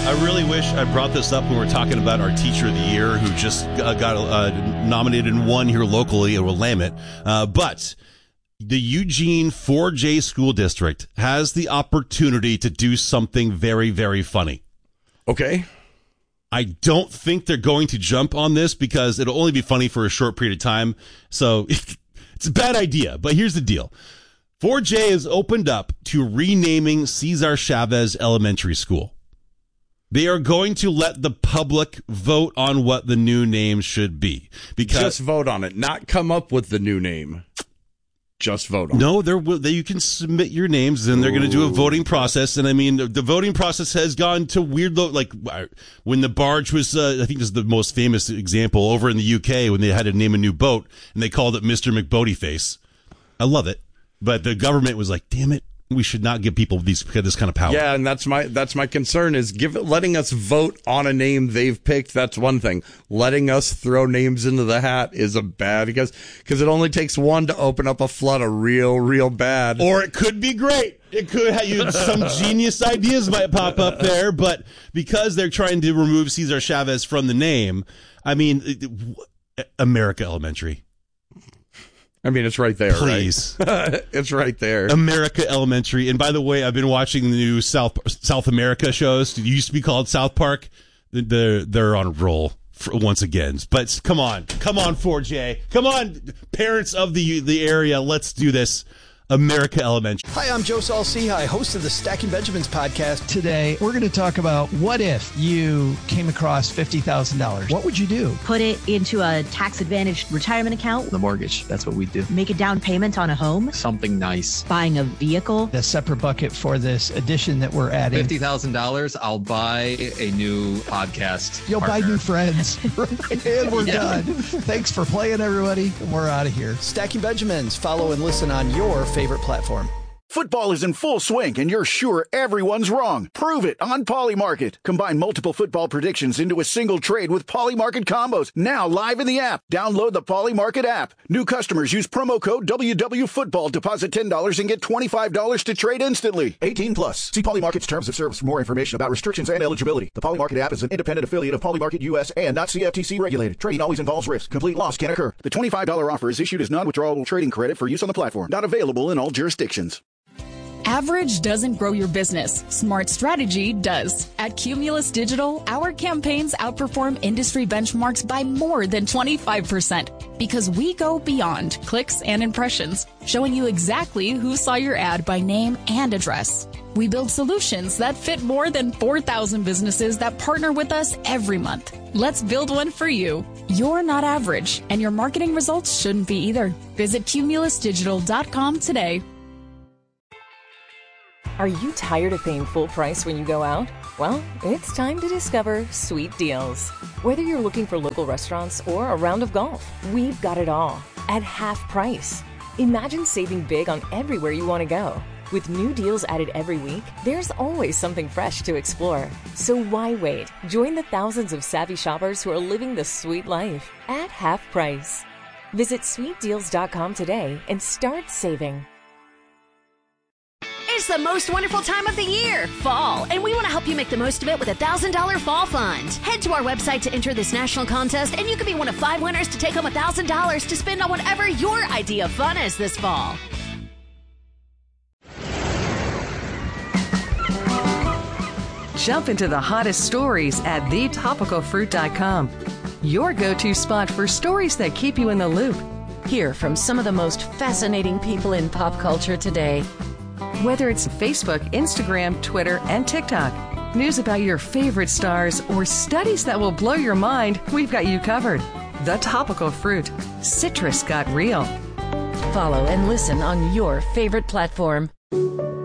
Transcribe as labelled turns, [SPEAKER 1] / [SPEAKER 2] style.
[SPEAKER 1] I really wish I brought this up when we were talking about our Teacher of the Year, who just got nominated and won here locally at Willamette. But the Eugene 4J School District has the opportunity to do something very, very funny.
[SPEAKER 2] Okay.
[SPEAKER 1] I don't think they're going to jump on this because it'll only be funny for a short period of time. So it's a bad idea. But here's the deal. 4J has opened up to renaming Cesar Chavez Elementary School. They are going to let the public vote on what the new name should be. Because
[SPEAKER 2] just vote on it, not come up with the new name. Just vote on
[SPEAKER 1] it. No, you can submit your names, and they're going to do a voting process. And I mean, the voting process has gone to weird, like when the barge was, I think this is the most famous example over in the UK when they had to name a new boat, and they called it Mr. McBoatyface. I love it. But the government was like, damn it, we should not give people this kind of power.
[SPEAKER 2] Yeah, and that's my concern is letting us vote on a name they've picked. That's one thing. Letting us throw names into the hat is a bad because it only takes one to open up a flood of real bad.
[SPEAKER 1] Or it could be great. It could have some genius ideas might pop up there, but because they're trying to remove Cesar Chavez from the name, I mean, America Elementary.
[SPEAKER 2] I mean, it's right there,
[SPEAKER 1] please.
[SPEAKER 2] Right? It's right there.
[SPEAKER 1] America Elementary. And by the way, I've been watching the new South America shows. It used to be called South Park. They're on a roll once again. But come on, 4J. Come on, parents of the area. Let's do this. America Elementary.
[SPEAKER 3] Hi, I'm Joe Saul-Sehy, host of the Stacking Benjamins podcast. Today, we're going to talk about what if you came across $50,000. What would you do?
[SPEAKER 4] Put it into a tax-advantaged retirement account.
[SPEAKER 5] The mortgage, that's what we do.
[SPEAKER 4] Make a down payment on a home.
[SPEAKER 5] Something nice.
[SPEAKER 4] Buying a vehicle.
[SPEAKER 3] A separate bucket for this edition that we're adding.
[SPEAKER 5] $50,000, I'll buy a new podcast
[SPEAKER 3] You'll
[SPEAKER 5] partner.
[SPEAKER 3] buy new friends. And we're done. Thanks for playing, everybody. And we're out of here. Stacking Benjamins. Follow and listen on your favorite platform.
[SPEAKER 6] Football is in full swing, and you're sure everyone's wrong. Prove it on Polymarket. Combine multiple football predictions into a single trade with Polymarket combos. Now live in the app. Download the Polymarket app. New customers use promo code WWFootball. Deposit $10 and get $25 to trade instantly. 18 plus. See Polymarket's terms of service for more information about restrictions and eligibility. The Polymarket app is an independent affiliate of Polymarket US and not CFTC regulated. Trading always involves risk. Complete loss can occur. The $25 offer is issued as non-withdrawable trading credit for use on the platform. Not available in all jurisdictions.
[SPEAKER 7] Average doesn't grow your business. Smart strategy does. At Cumulus Digital, our campaigns outperform industry benchmarks by more than 25% because we go beyond clicks and impressions, showing you exactly who saw your ad by name and address. We build solutions that fit more than 4,000 businesses that partner with us every month. Let's build one for you. You're not average, and your marketing results shouldn't be either. Visit cumulusdigital.com today.
[SPEAKER 8] Are you tired of paying full price when you go out? Well, it's time to discover Sweet Deals. Whether you're looking for local restaurants or a round of golf, we've got it all at half price. Imagine saving big on everywhere you want to go. With new deals added every week, there's always something fresh to explore. So why wait? Join the thousands of savvy shoppers who are living the sweet life at half price. Visit sweetdeals.com today and start saving.
[SPEAKER 9] It's the most wonderful time of the year, fall, and we want to help you make the most of it with a $1,000 fall fund. Head to our website to enter this national contest, and you could be one of 5 winners to take home $1,000 to spend on whatever your idea of fun is this fall.
[SPEAKER 10] Jump into the hottest stories at thetopicalfruit.com. Your go-to spot for stories that keep you in the loop.
[SPEAKER 11] Hear from some of the most fascinating people in pop culture today.
[SPEAKER 10] Whether it's Facebook, Instagram, Twitter, and TikTok, news about your favorite stars, or studies that will blow your mind, we've got you covered. The Topical Fruit. Citrus got real.
[SPEAKER 11] Follow and listen on your favorite platform.